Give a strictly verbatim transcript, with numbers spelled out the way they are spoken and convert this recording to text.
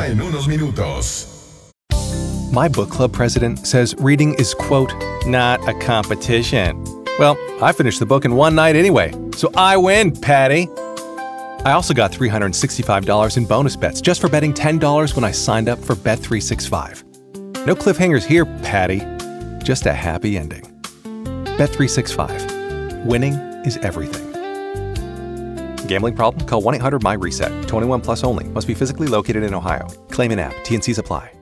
Regresa en unos minutos. My book club president says reading is, quote, not a competition. Well, I finished the book in one night anyway, so I win, Patty. I also got three hundred sixty-five dollars in bonus bets just for betting ten dollars when I signed up for Bet three sixty-five. No cliffhangers here, Patty. Just a happy ending. Bet three sixty-five. Winning is everything. Gambling problem? Call one eight hundred M Y RESET. twenty-one plus only. Must be physically located in Ohio. Claim in app. T N Cs apply.